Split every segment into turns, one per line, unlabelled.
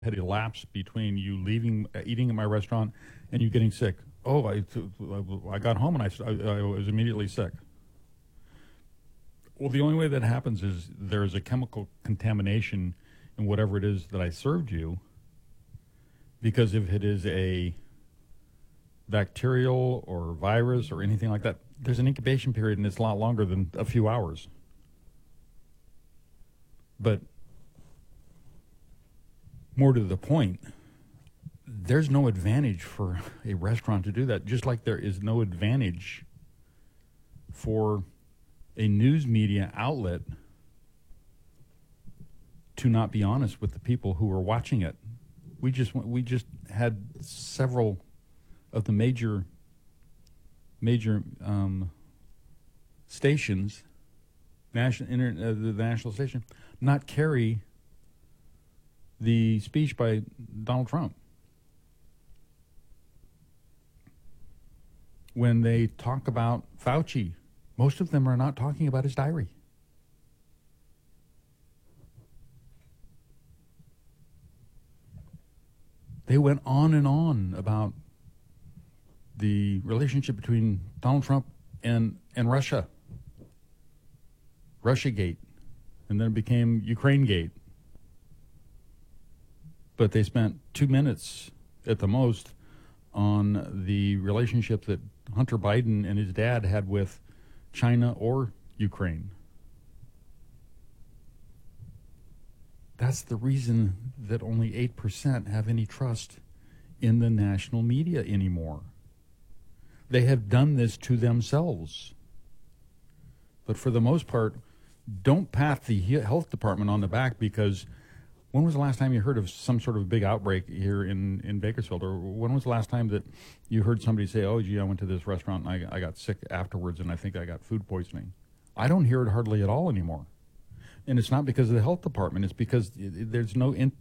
had elapsed between you leaving, eating at my restaurant, and you getting sick? Oh, I got home and I was immediately sick. Well, the only way that happens is there is a chemical contamination in whatever it is that I served you, because if it is a bacterial or virus or anything like that, there's an incubation period and it's a lot longer than a few hours. But more to the point, there's no advantage for a restaurant to do that, just like there is no advantage for a news media outlet to not be honest with the people who are watching it. We just had several of the major stations, the national station, not carry the speech by Donald Trump. When they talk about Fauci, most of them are not talking about his diary. They went on and on about the relationship between Donald Trump and Russia. Russiagate. And then it became Ukrainegate. But they spent 2 minutes at the most on the relationship that Hunter Biden and his dad had with China or Ukraine. That's the reason that only 8% have any trust in the national media anymore. They have done this to themselves. But for the most part, don't pat the health department on the back, because when was the last time you heard of some sort of big outbreak here in Bakersfield? Or when was the last time that you heard somebody say, oh, gee, I went to this restaurant and I got sick afterwards and I think I got food poisoning? I don't hear it hardly at all anymore. And it's not because of the health department. It's because there's no end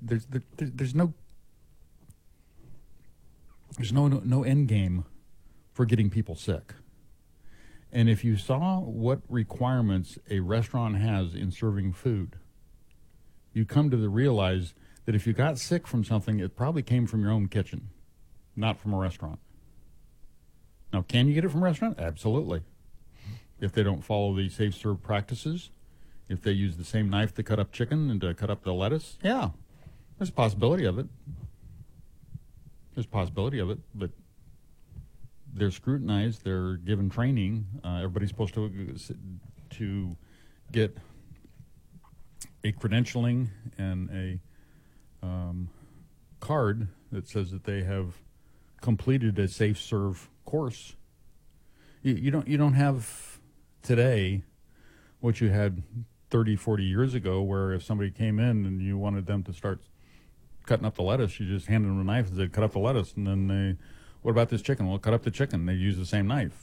game for getting people sick. And if you saw what requirements a restaurant has in serving food, you come to realize that if you got sick from something, it probably came from your own kitchen, not from a restaurant. Now, can you get it from a restaurant? Absolutely. If they don't follow the safe serve practices, if they use the same knife to cut up chicken and to cut up the lettuce, yeah, there's a possibility of it. There's a possibility of it, but they're scrutinized, they're given training. Everybody's supposed to get a credentialing and a card that says that they have completed a safe serve course. You don't have today what you had 30, 40 years ago, where if somebody came in and you wanted them to start cutting up the lettuce, you just handed them a knife and said, cut up the lettuce. And then what about this chicken? Well, cut up the chicken. They use the same knife.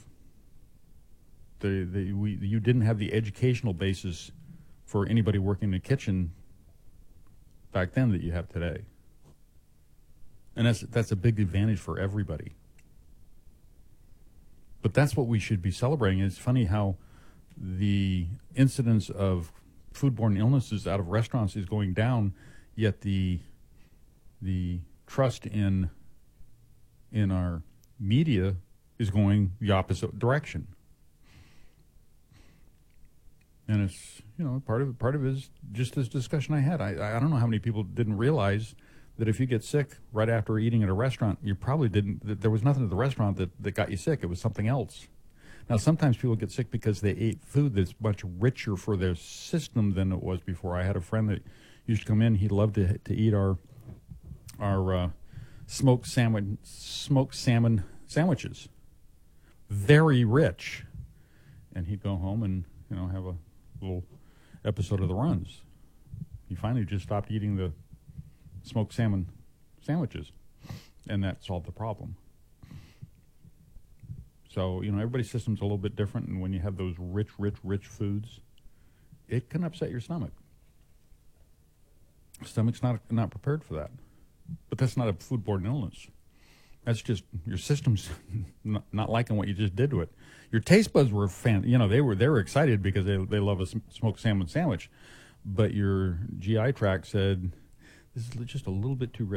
You didn't have the educational basis for anybody working in the kitchen back then that you have today. And that's a big advantage for everybody. But that's what we should be celebrating. It's funny how the incidence of foodborne illnesses out of restaurants is going down, yet the trust in our media is going the opposite direction. And it's, part of it is just this discussion I had. I don't know how many people didn't realize that if you get sick right after eating at a restaurant, you probably didn't, there was nothing at the restaurant that got you sick. It was something else. Now, sometimes people get sick because they ate food that's much richer for their system than it was before. I had a friend that used to come in. He loved to eat our smoked salmon sandwiches. Very rich. And he'd go home and, have a little episode of the runs. He finally just stopped eating the smoked salmon sandwiches, and that solved the problem. So, everybody's system's a little bit different, and when you have those rich foods, it can upset your stomach. Stomach's not prepared for that. But that's not a foodborne illness. That's just your system's not liking what you just did to it. Your taste buds were they were excited because they love a smoked salmon sandwich, but your GI tract said, This is just a little bit too